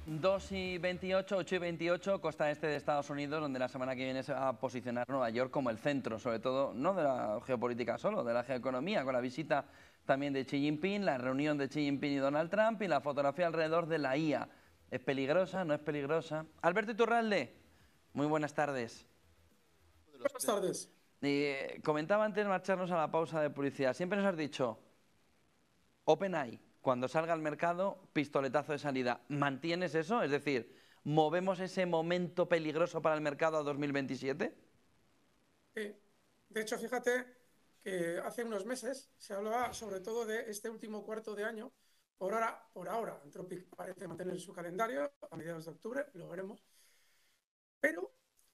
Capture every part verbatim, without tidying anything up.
dos y veintiocho, ocho y veintiocho, costa este de Estados Unidos, donde la semana que viene se va a posicionar Nueva York como el centro, sobre todo, no de la geopolítica solo, de la geoeconomía, con la visita también de Xi Jinping, la reunión de Xi Jinping y Donald Trump y la fotografía alrededor de la I A. ¿Es peligrosa? ¿No es peligrosa? Alberto Iturralde, muy buenas tardes. Buenas tardes. Eh, comentaba antes de marcharnos a la pausa de publicidad, siempre nos has dicho, OpenAI, cuando salga al mercado, pistoletazo de salida. ¿Mantienes eso? Es decir, ¿movemos ese momento peligroso para el mercado a dos mil veintisiete? Sí. De hecho, fíjate que hace unos meses se hablaba sobre todo de este último cuarto de año. Por ahora, por ahora, Anthropic parece mantener su calendario a mediados de octubre, lo veremos. Pero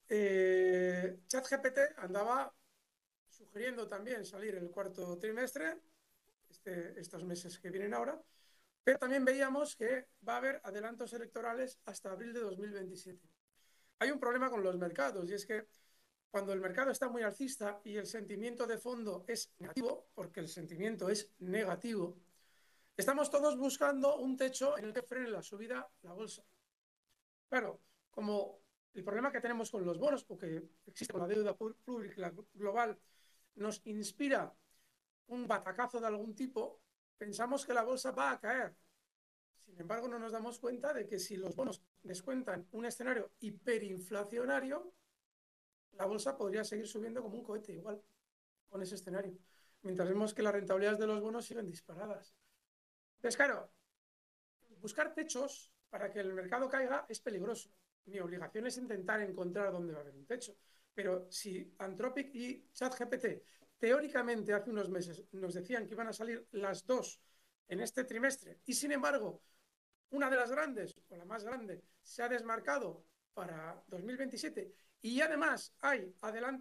eh, ChatGPT andaba sugiriendo también salir el cuarto trimestre, este, estos meses que vienen ahora, pero también veíamos que va a haber adelantos electorales hasta abril de dos mil veintisiete. Hay un problema con los mercados y es que cuando el mercado está muy alcista y el sentimiento de fondo es negativo, porque el sentimiento es negativo, estamos todos buscando un techo en el que frene la subida la bolsa. Claro, como el problema que tenemos con los bonos, o que existe con la deuda pública global, nos inspira un batacazo de algún tipo, pensamos que la bolsa va a caer. Sin embargo, no nos damos cuenta de que si los bonos descuentan un escenario hiperinflacionario, la bolsa podría seguir subiendo como un cohete igual, con ese escenario. Mientras vemos que las rentabilidades de los bonos siguen disparadas. Entonces, claro, buscar techos para que el mercado caiga es peligroso. Mi obligación es intentar encontrar dónde va a haber un techo. Pero si Anthropic y ChatGPT teóricamente hace unos meses nos decían que iban a salir las dos en este trimestre y sin embargo una de las grandes o la más grande se ha desmarcado para dos mil veintisiete y además hay adelantos